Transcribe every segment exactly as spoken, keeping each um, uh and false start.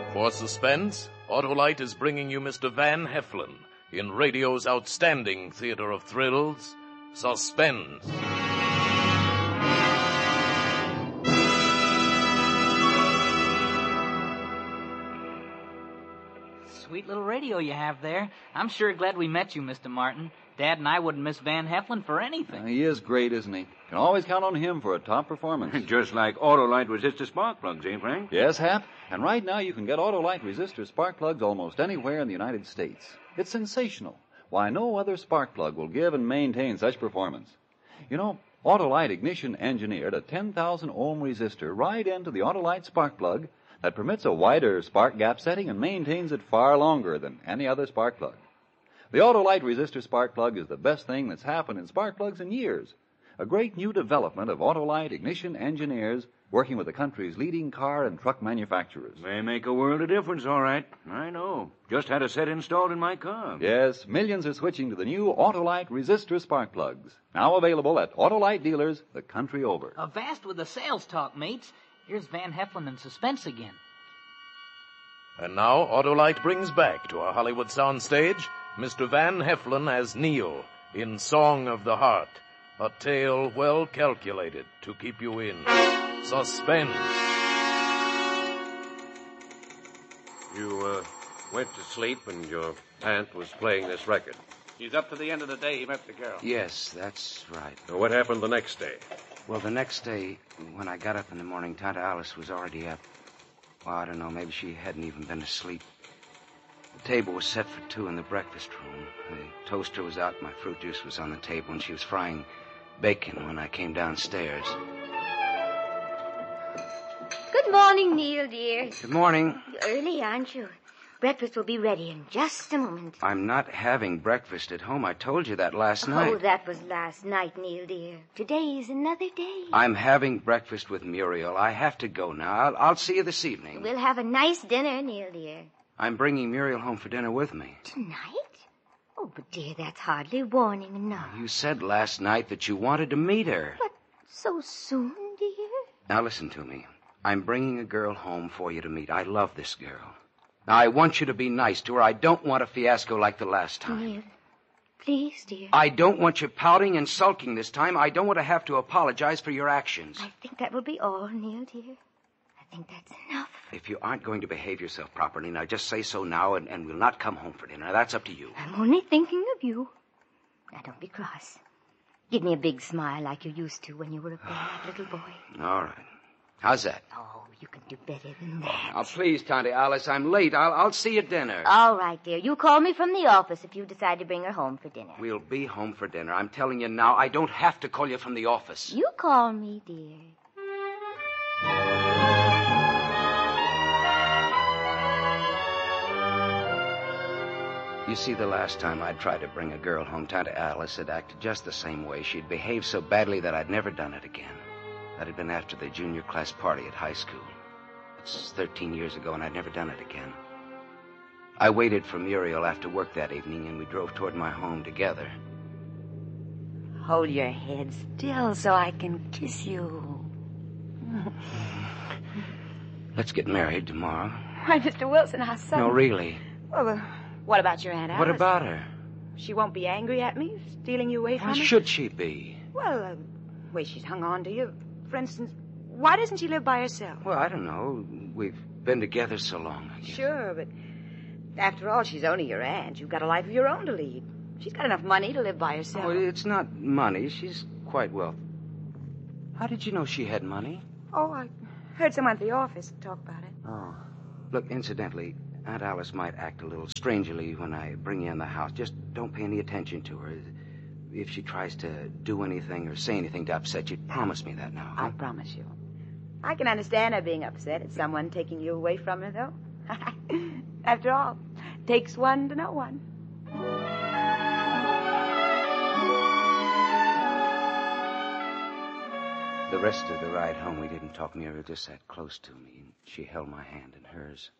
For suspense, Autolite is bringing you Mister Van Heflin in radio's outstanding theater of thrills, Suspense. Sweet little radio you have there. I'm sure glad we met you, Mister Martin. Dad and I wouldn't miss Van Heflin for anything. Uh, he is great, isn't he? Can always count on him for a top performance. Just like Autolite resistor spark plugs, eh, Frank? Yes, Hap. And right now you can get Autolite resistor spark plugs almost anywhere in the United States. It's sensational. Why, no other spark plug will give and maintain such performance. You know, Autolite Ignition engineered a ten thousand ohm resistor right into the Autolite spark plug that permits a wider spark gap setting and maintains it far longer than any other spark plug. The Autolite resistor spark plug is the best thing that's happened in spark plugs in years. A great new development of Autolite Ignition engineers working with the country's leading car and truck manufacturers. They make a world of difference, all right. I know. Just had a set installed in my car. Yes, millions are switching to the new Autolite resistor spark plugs. Now available at Autolite dealers the country over. Avast with the sales talk, mates. Here's Van Heflin in suspense again. And now Autolite brings back to our Hollywood soundstage Mister Van Heflin as Neil in Song of the Heart, a tale well calculated to keep you in suspense. You, uh, went to sleep and your aunt was playing this record. He's up to the end of the day he met the girl. Yes, that's right. Now, what happened the next day? Well, the next day, when I got up in the morning, Tante Alice was already up. Well, I don't know, maybe she hadn't even been to sleep. The table was set for two in the breakfast room. The toaster was out, my fruit juice was on the table, and she was frying bacon when I came downstairs. Good morning, Neil, dear. Good morning. You're early, aren't you? Breakfast will be ready in just a moment. I'm not having breakfast at home. I told you that last Oh, night. that was last night, Neil, dear. Today's another day. I'm having breakfast with Muriel. I have to go now. I'll, I'll see you this evening. We'll have a nice dinner, Neil, dear. I'm bringing Muriel home for dinner with me. Tonight? Oh, but dear, that's hardly warning enough. You said last night that you wanted to meet her. But so soon, dear? Now listen to me. I'm bringing a girl home for you to meet. I love this girl. Now, I want you to be nice to her. I don't want a fiasco like the last time. Neil, please, dear. I don't want you pouting and sulking this time. I don't want to have to apologize for your actions. I think that will be all, Neil, dear. I think that's enough. If you aren't going to behave yourself properly, now just say so now, and, and we'll not come home for dinner. Now, that's up to you. I'm only thinking of you. Now, don't be cross. Give me a big smile like you used to when you were a bad little boy. All right. How's that? Oh, you can do better than that. Now, please, Tante Alice, I'm late. I'll, I'll see you at dinner. All right, dear. You call me from the office if you decide to bring her home for dinner. We'll be home for dinner. I'm telling you now, I don't have to call you from the office. You call me, dear. You see, the last time I tried to bring a girl home, Tante Alice had acted just the same way. She'd behaved so badly that I'd never done it again. That had been after the junior class party at high school. It's thirteen years ago, and I'd never done it again. I waited for Muriel after work that evening, and we drove toward my home together. Hold your head still so I can kiss you. Let's get married tomorrow. Why, Mister Wilson, our son... No, really. Well, uh, what about your Aunt Alice? What about her? She won't be angry at me, stealing you away from Why her? should she be? Well, uh, the way she's hung on to you. For instance, why doesn't she live by herself? Well, I don't know. We've been together so long. I guess. Sure, but after all, she's only your aunt. You've got a life of your own to lead. She's got enough money to live by herself. Oh, it's not money. She's quite wealthy. How did you know she had money? Oh, I heard someone at the office talk about it. Oh. Look, incidentally, Aunt Alice might act a little strangely when I bring you in the house. Just don't pay any attention to her. If she tries to do anything or say anything to upset you, promise me that now. Huh? I promise you. I can understand her being upset at someone taking you away from her, though. After all, takes one to know one. The rest of the ride home, we didn't talk. Muriel just sat close to me, and she held my hand in hers.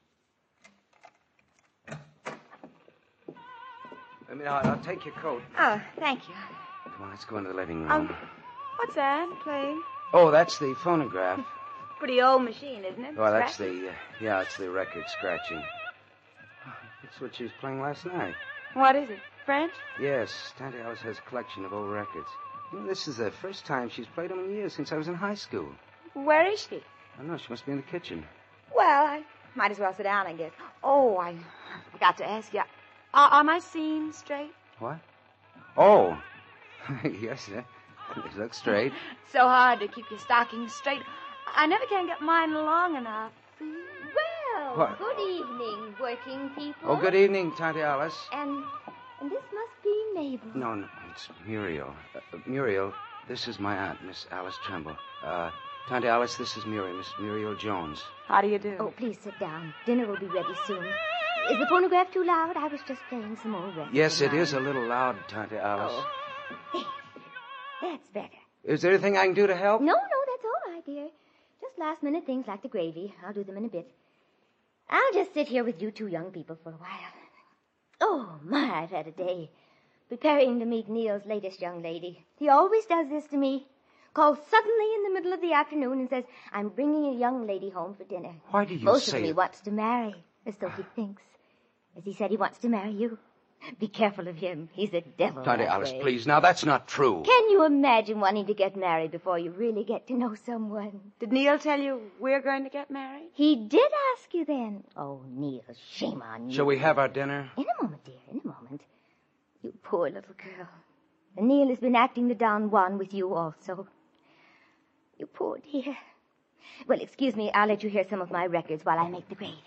I mean, I'll, I'll take your coat. Oh, thank you. Come on, let's go into the living room. Um, what's that playing? Oh, that's the phonograph. Pretty old machine, isn't it? Well, that's Scratching? the, uh, yeah, it's the record scratching. That's what she was playing last night. What is it? French? Yes, Tante Alice has a collection of old records. You know, this is the first time she's played them in years, since I was in high school. Where is she? I don't know, she must be in the kitchen. Well, I might as well sit down, I guess. Oh, I forgot to ask you. Are, are my seams straight? What? Oh. Yes, uh, they look straight. So hard to keep your stockings straight. I never can get mine long enough. Well, What? good evening, working people. Oh, good evening, Tante Alice. And, and this must be Mabel. No, no, it's Muriel. Uh, uh, Muriel, this is my aunt, Miss Alice Tremble. Uh, Tante Alice, this is Muriel, Miss Muriel Jones. How do you do? Oh, please sit down. Dinner will be ready soon. Is the phonograph too loud? I was just playing some old records. Yes, it of mine. is a little loud, Tante Alice. Oh. There. That's better. Is there anything I can do to help? No, no, that's all right, dear. Just last-minute things like the gravy. I'll do them in a bit. I'll just sit here with you two young people for a while. Oh, my, I've had a day. Preparing to meet Neil's latest young lady. He always does this to me. Calls suddenly in the middle of the afternoon and says, I'm bringing a young lady home for dinner. Why do you Most say of them he it? wants to marry, as though he thinks. As he said he wants to marry you. Be careful of him. He's a devil. Tante that Alice, way. please. Now, that's not true. Can you imagine wanting to get married before you really get to know someone? Did Neil tell you we're going to get married? He did ask you then. Oh, Neil, shame on you. Shall we have our dinner? In a moment, dear, in a moment. You poor little girl. And Neil has been acting the Don Juan with you also. You poor dear. Well, excuse me, I'll let you hear some of my records while I make the gravy.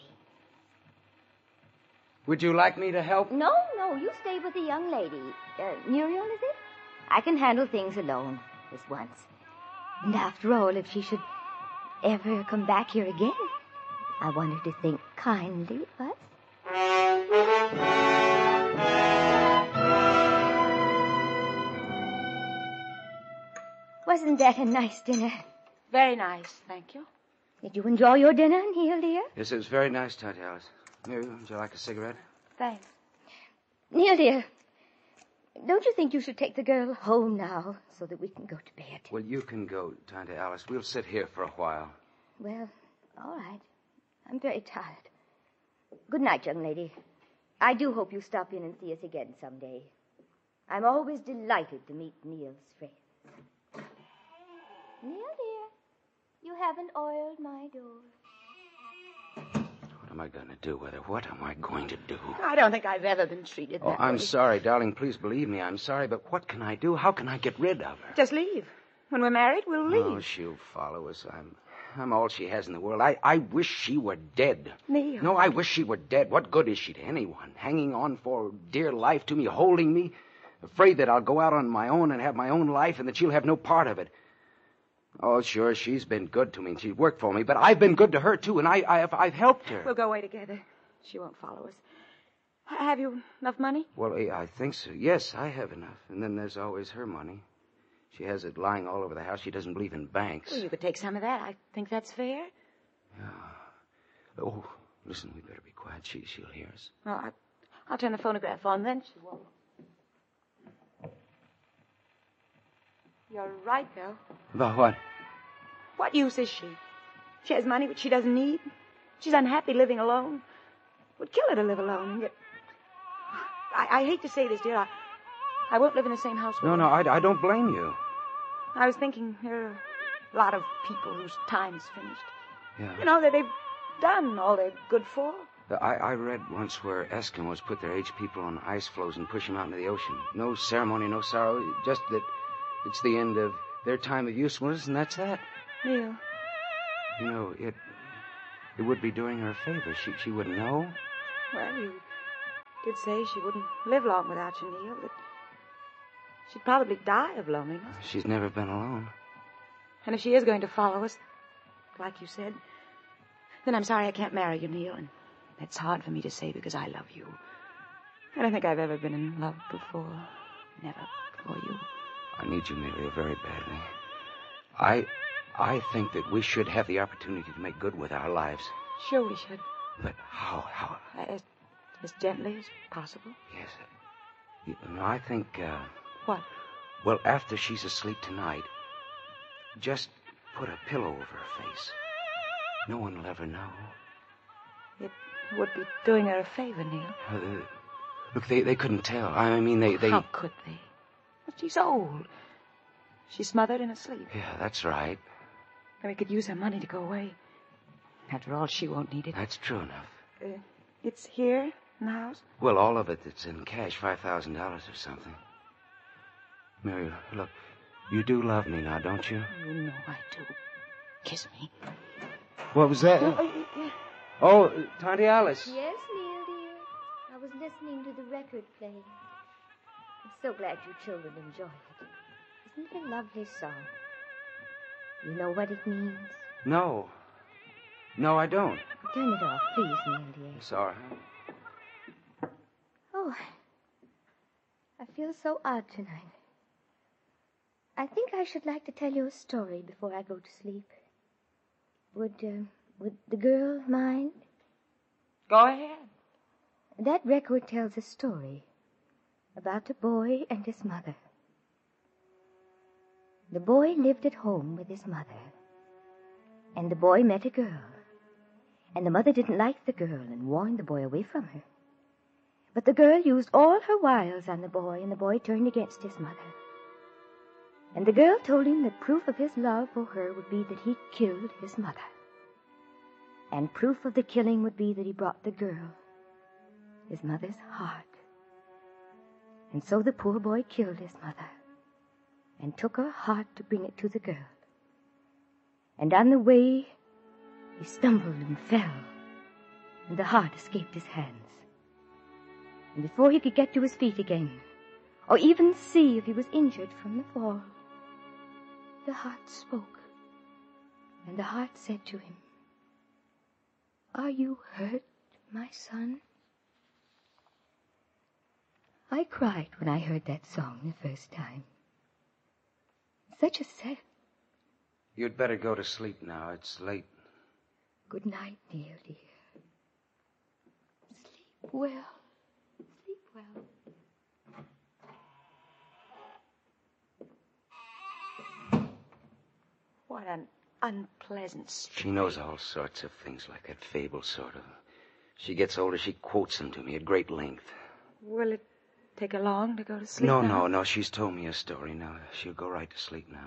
Would you like me to help? No, no, you stay with the young lady. Uh, Muriel, is it? I can handle things alone, this once. And after all, if she should ever come back here again, I want her to think kindly of us. Wasn't that a nice dinner? Very nice, thank you. Did you enjoy your dinner, Neil, dear? Yes, it was very nice, Tante Alice. Muriel, would you like a cigarette? Thanks. Neil, dear, don't you think you should take the girl home now so that we can go to bed? Well, you can go, Tante Alice. We'll sit here for a while. Well, all right. I'm very tired. Good night, young lady. I do hope you stop in and see us again someday. I'm always delighted to meet Neil's friends. Neil, dear, you haven't oiled my door. What am I going to do with her? What am I going to do? I don't think I've ever been treated Oh, that I'm way. sorry, darling. Please believe me. I'm sorry, but what can I do? How can I get rid of her? Just leave. When we're married, we'll leave. Oh, she'll follow us. I'm I'm all she has in the world. I, I wish she were dead. Neil. No, I wish she were dead. What good is she to anyone? Hanging on for dear life to me, holding me, afraid that I'll go out on my own and have my own life and that she'll have no part of it. Oh, sure, she's been good to me and she's worked for me, but I've been good to her, too, and I, I've, I've helped her. We'll go away together. She won't follow us. H- Have you enough money? Well, I I think so. Yes, I have enough. And then there's always her money. She has it lying all over the house. She doesn't believe in banks. Well, you could take some of that. I think that's fair. Oh, listen, we better be quiet. She, she'll hear us. Well, I, I'll turn the phonograph on, then she won't. You're right, Bill. About what? What use is she? She has money which she doesn't need. She's unhappy living alone. Would kill her to live alone, and yet... I, I hate to say this, dear. I, I won't live in the same house with No, her. no, I, I don't blame you. I was thinking there are a lot of people whose time's finished. Yeah. You know, that they've done all they're good for. I, I read once where Eskimos put their aged people on ice floes and push them out into the ocean. No ceremony, no sorrow, just that it's the end of their time of usefulness, and that's that. Neil. You know, it it would be doing her a favor. She she wouldn't know. Well, you did say she wouldn't live long without you, Neil, but she'd probably die of loneliness. She's never been alone. And if she is going to follow us, like you said, then I'm sorry I can't marry you, Neil, and that's hard for me to say because I love you. I don't think I've ever been in love before. Never before you. I need you, Muriel, very badly. I I think that we should have the opportunity to make good with our lives. Sure we should. But how, how? As, as gently as possible. Yes. You know, I think, uh... What? Well, after she's asleep tonight, just put a pillow over her face. No one will ever know. It would be doing her a favor, Neil. Uh, look, they, they couldn't tell. I mean, they, they... How could they? But she's old. She's smothered in her sleep. Yeah, that's right. And we could use her money to go away. After all, she won't need it. That's true enough. Uh, it's here in the house? Well, all of it, it's in cash, five thousand dollars or something. Mary, look, you do love me now, don't you? You know I do. Kiss me. What was that? Oh, Tante Alice. Yes, Neil, dear. I was listening to the record playing. I'm so glad you children enjoy it. Isn't it a lovely song? You know what it means? No. No, I don't. Turn it off, please, Neil, dear. Sorry. Oh, I feel so odd tonight. I think I should like to tell you a story before I go to sleep. Would, uh, would the girl mind? Go ahead. That record tells a story about a boy and his mother. The boy lived at home with his mother, and the boy met a girl, and the mother didn't like the girl and warned the boy away from her. But the girl used all her wiles on the boy, and the boy turned against his mother. And the girl told him that proof of his love for her would be that he killed his mother. And proof of the killing would be that he brought the girl his mother's heart. And so the poor boy killed his mother and took her heart to bring it to the girl. And on the way, he stumbled and fell, and the heart escaped his hands. And before he could get to his feet again, or even see if he was injured from the fall, the heart spoke, and the heart said to him, "Are you hurt, my son?" I cried when I heard that song the first time. Such a sad. You'd better go to sleep now. It's late. Good night, Neil, dear. Sleep well. Sleep well. What an unpleasant street. She knows all sorts of things like that fable, sort of. She gets older, she quotes them to me at great length. Will it take her long to go to sleep No, now? no, no. She's told me a story now. She'll go right to sleep now.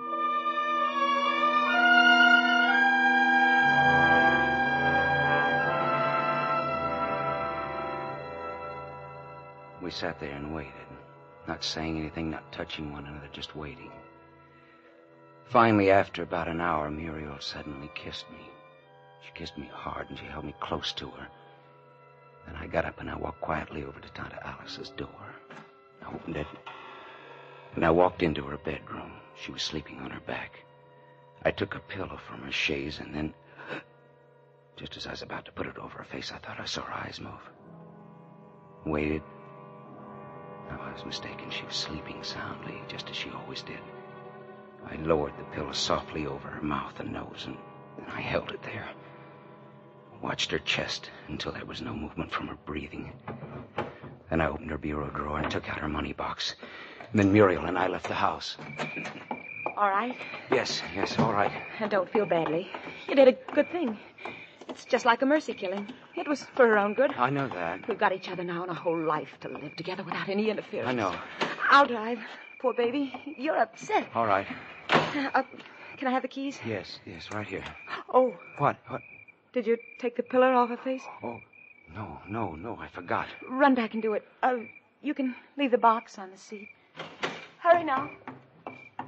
We sat there and waited, not saying anything, not touching one another, just waiting. Finally, after about an hour, Muriel suddenly kissed me. She kissed me hard, and she held me close to her. Then I got up and I walked quietly over to Tante Alice's door. I opened it, and I walked into her bedroom. She was sleeping on her back. I took a pillow from her chaise, and then, just as I was about to put it over her face, I thought I saw her eyes move. Waited. No, I was mistaken. She was sleeping soundly, just as she always did. I lowered the pillow softly over her mouth and nose, and then I held it there. Watched her chest until there was no movement from her breathing. Then I opened her bureau drawer and took out her money box. And then Muriel and I left the house. All right? Yes, yes, all right. And don't feel badly. You did a good thing. It's just like a mercy killing. It was for her own good. I know that. We've got each other now and a whole life to live together without any interference. I know. I'll drive. Poor baby. You're upset. All right. Uh, can I have the keys? Yes, yes, right here. Oh. What? What? Did you take the pillar off her face? Oh, no, no, no, I forgot. Run back and do it. Uh, you can leave the box on the seat. Hurry now.